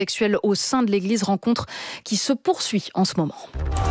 sexuelle au sein de l'église, rencontre qui se poursuit en ce moment.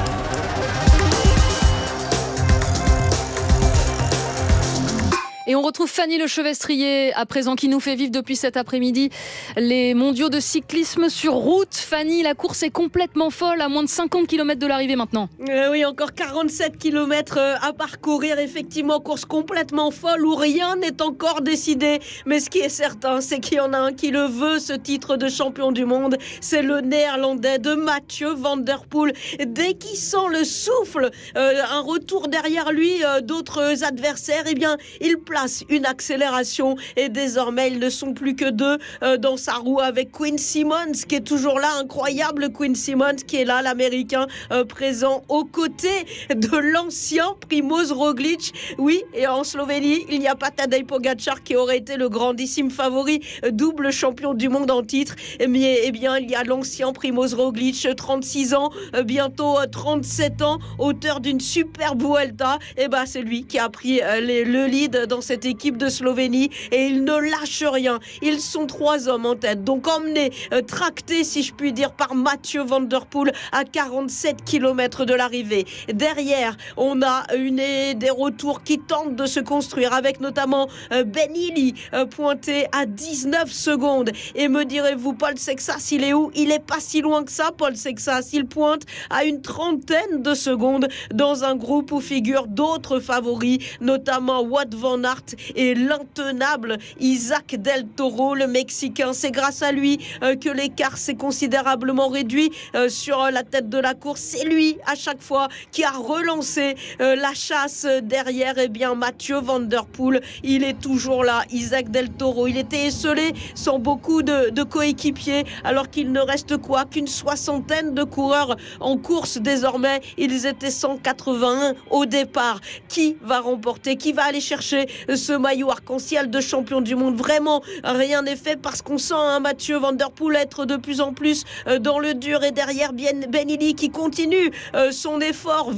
Et on retrouve Fanny Lechevestrier à présent qui nous fait vivre depuis cet après-midi les mondiaux de cyclisme sur route. Fanny, la course est complètement folle à moins de 50 km de l'arrivée maintenant. Oui, encore 47 km à parcourir. Effectivement, course complètement folle où rien n'est encore décidé. Mais ce qui est certain, c'est qu'il y en a un qui le veut, ce titre de champion du monde. C'est le néerlandais de Mathieu van der Poel. Dès qu'il sent le souffle, un retour derrière lui d'autres adversaires, eh bien, il place une accélération et désormais ils ne sont plus que deux dans sa roue avec Quinn Simmons qui est toujours là, incroyable Quinn Simmons qui est là, l'américain présent aux côtés de l'ancien Primož Roglič. Oui, et en Slovénie il n'y a pas Tadej Pogačar qui aurait été le grandissime favori, double champion du monde en titre, mais eh bien il y a l'ancien Primož Roglič, 36 ans, bientôt 37 ans, auteur d'une superbe Vuelta. Et ben c'est lui qui a pris le lead dans cette équipe de Slovénie et il ne lâche rien. Ils sont 3 hommes en tête, donc emmenés, tractés si je puis dire par Mathieu van der Poel à 47 km de l'arrivée. Derrière, on a des retours qui tentent de se construire avec notamment Ben Hill pointé à 19 secondes. Et me direz-vous, Paul Sexas, il est où? Il est pas si loin que ça, Paul Sexas. Il pointe à une trentaine de secondes dans un groupe où figurent d'autres favoris, notamment Wout van Aert et l'intenable Isaac Del Toro, le Mexicain. C'est grâce à lui que l'écart s'est considérablement réduit sur la tête de la course. C'est lui à chaque fois qui a relancé la chasse derrière. Eh bien Mathieu van der Poel, il est toujours là. Isaac Del Toro, il était esselé sans beaucoup de coéquipiers alors qu'il ne reste quoi qu'une soixantaine de coureurs en course désormais. Ils étaient 181 au départ. Qui va remporter? Qui va aller chercher ce maillot arc-en-ciel de champion du monde? Vraiment rien n'est fait parce qu'on sent Mathieu van der Poel être de plus en plus dans le dur et derrière Ben Hill qui continue son effort,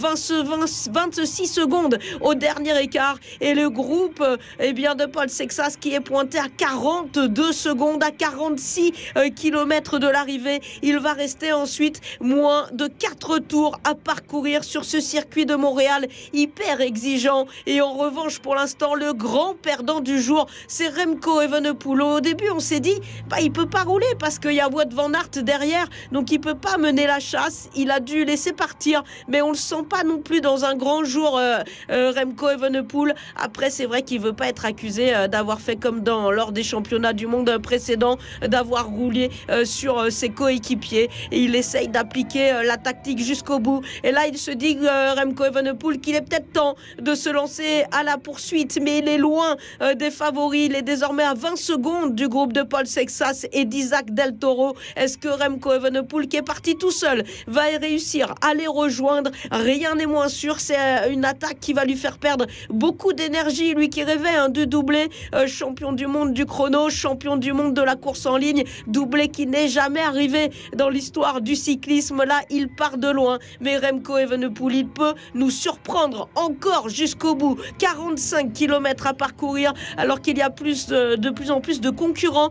26 secondes au dernier écart et le groupe de Paul Sexas qui est pointé à 42 secondes, à 46 km de l'arrivée. Il va rester ensuite moins de 4 tours à parcourir sur ce circuit de Montréal hyper exigeant et en revanche pour l'instant le grand perdant du jour, c'est Remco Evenepoel. Au début, on s'est dit, il peut pas rouler parce qu'il y a Wout van Aert derrière, donc il peut pas mener la chasse. Il a dû laisser partir, mais on le sent pas non plus dans un grand jour, Remco Evenepoel. Après, c'est vrai qu'il veut pas être accusé d'avoir fait comme lors des championnats du monde précédents, d'avoir roulé sur ses coéquipiers. Et il essaye d'appliquer la tactique jusqu'au bout. Et là, il se dit, Remco Evenepoel, qu'il est peut-être temps de se lancer à la poursuite, mais il est loin des favoris. Il est désormais à 20 secondes du groupe de Paul Sexas et d'Isaac Del Toro. Est-ce que Remco Evenepoel, qui est parti tout seul, va réussir à les rejoindre? Rien n'est moins sûr. C'est une attaque qui va lui faire perdre beaucoup d'énergie. Lui qui rêvait du doublé, champion du monde du chrono, champion du monde de la course en ligne, doublé qui n'est jamais arrivé dans l'histoire du cyclisme. Là, il part de loin, mais Remco Evenepoel, il peut nous surprendre encore jusqu'au bout. 45 km à parcourir alors qu'il y a de plus en plus de concurrents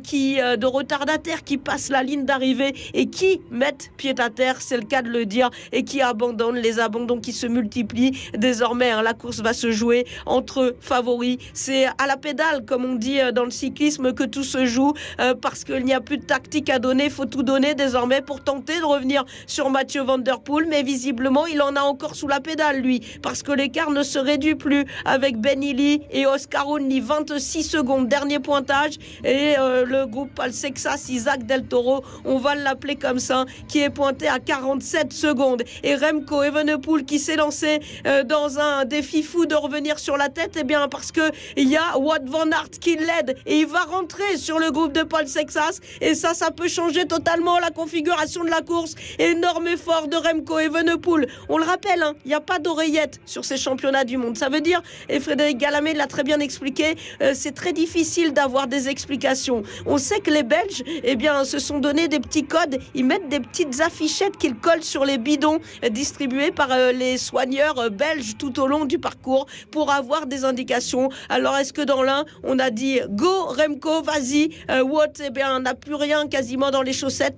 de retardataires qui passent la ligne d'arrivée et qui mettent pied à terre, c'est le cas de le dire, et qui abandonnent, les abandons qui se multiplient. Désormais, la course va se jouer entre favoris. C'est à la pédale, comme on dit dans le cyclisme, que tout se joue parce qu'il n'y a plus de tactique à donner. Il faut tout donner désormais pour tenter de revenir sur Mathieu van der Poel, mais visiblement, il en a encore sous la pédale, lui, parce que l'écart ne se réduit plus avec Ben Hill et Oscar Only, 26 secondes, dernier pointage, et le groupe Paul Sexas, Isaac Del Toro, on va l'appeler comme ça, qui est pointé à 47 secondes, et Remco Evenepoel qui s'est lancé dans un défi fou de revenir sur la tête, parce que il y a Wout van Aert qui l'aide, et il va rentrer sur le groupe de Paul Sexas, et ça peut changer totalement la configuration de la course. Énorme effort de Remco Evenepoel. On le rappelle, il n'y a pas d'oreillette sur ces championnats du monde. Ça veut dire, et Frédéric Gala Salamé l'a très bien expliqué, c'est très difficile d'avoir des explications. On sait que les Belges, se sont donné des petits codes. Ils mettent des petites affichettes qu'ils collent sur les bidons distribués par les soigneurs belges tout au long du parcours pour avoir des indications. Alors, est-ce que dans l'un, on a dit go Remco, vas-y, Wout, on n'a plus rien quasiment dans les chaussettes.